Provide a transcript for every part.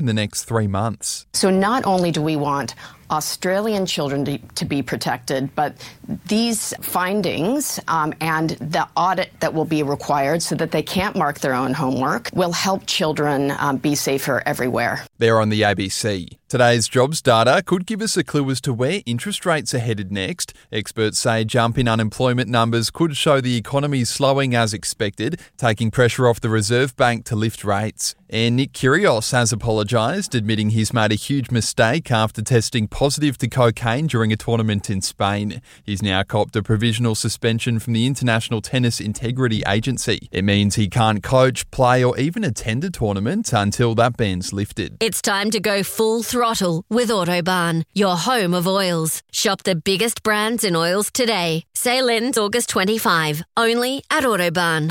in the next 3 months. So not only do we want Australian children to be protected, but these findings and the audit that will be required so that they can't mark their own homework will help children be safer everywhere. They're on the ABC. Today's jobs data could give us a clue as to where interest rates are headed next. Experts say jump in unemployment numbers could show the economy slowing as expected, taking pressure off the Reserve Bank to lift rates. And Nick Kyrgios has apologised, admitting he's made a huge mistake after testing positive to cocaine during a tournament in Spain. He's now copped a provisional suspension from the International Tennis Integrity Agency. It means he can't coach, play or even attend a tournament until that ban's lifted. It's time to go full throttle with Autobahn, your home of oils. Shop the biggest brands in oils today. Sale ends August 25, only at Autobahn.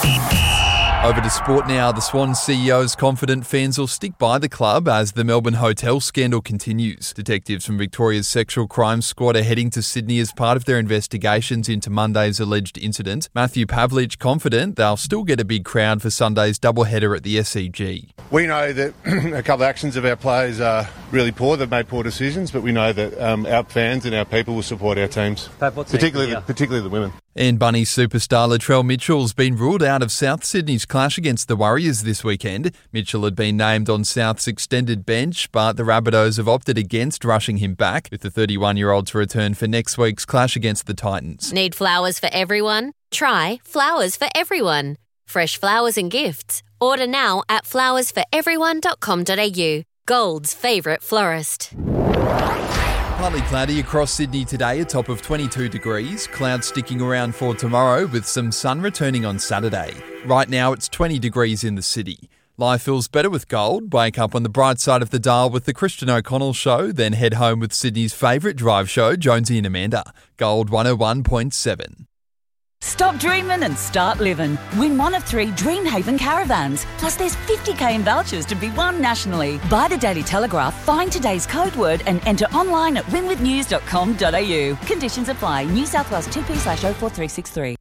Over to sport now. The Swans CEO's confident fans will stick by the club as the Melbourne hotel scandal continues. Detectives from Victoria's Sexual Crimes Squad are heading to Sydney as part of their investigations into Monday's alleged incident. Matthew Pavlich confident they'll still get a big crowd for Sunday's doubleheader at the SCG. We know that a couple of actions of our players are really poor. They've made poor decisions, but we know that our fans and our people will support our teams, particularly the women. And Bunny superstar Latrell Mitchell's been ruled out of South Sydney's clash against the Warriors this weekend. Mitchell had been named on South's extended bench, but the Rabbitohs have opted against rushing him back, with the 31-year-old to return for next week's clash against the Titans. Need flowers for everyone? Try Flowers for Everyone. Fresh flowers and gifts. Order now at flowersforeveryone.com.au. Gold's favourite florist. Partly cloudy across Sydney today, a top of 22 degrees. Clouds sticking around for tomorrow with some sun returning on Saturday. Right now it's 20 degrees in the city. Life feels better with Gold. Wake up on the bright side of the dial with the Christian O'Connell Show, then head home with Sydney's favourite drive show, Jonesy and Amanda. Gold 101.7. Stop dreaming and start living. Win one of 3 Dreamhaven caravans. Plus there's 50k in vouchers to be won nationally. Buy the Daily Telegraph, find today's code word and enter online at winwithnews.com.au. Conditions apply. New South Wales 2P/04363.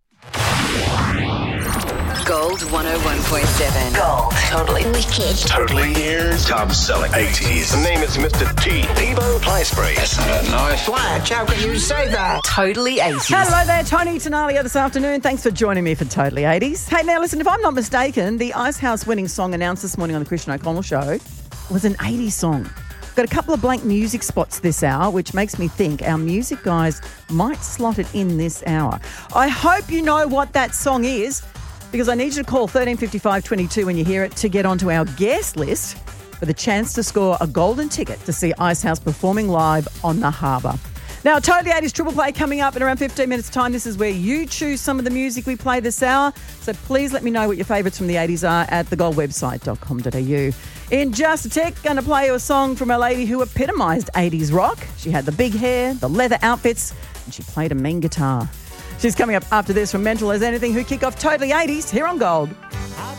Gold 101.7. Gold. Totally wicked. Totally ears. Top selling 80s. The name is Mr. T. Peebo Fly Spray. Isn't that nice? Flash, how can you say that? Totally 80s. Hello there, Tony Tenalia this afternoon. Thanks for joining me for Totally 80s. Hey, now listen, if I'm not mistaken, the Icehouse winning song announced this morning on the Christian O'Connell Show was an 80s song. Got a couple of blank music spots this hour, which makes me think our music guys might slot it in this hour. I hope you know what that song is, because I need you to call 1355 22 when you hear it to get onto our guest list for the chance to score a golden ticket to see Icehouse performing live on the Harbour. Now, Totally 80s Triple Play coming up in around 15 minutes' time. This is where you choose some of the music we play this hour. So please let me know what your favourites from the 80s are at thegoldwebsite.com.au. In just a tick, going to play you a song from a lady who epitomised 80s rock. She had the big hair, the leather outfits, and she played a mean guitar. She's coming up after this from Mental as Anything, who kick off Totally 80s here on Gold.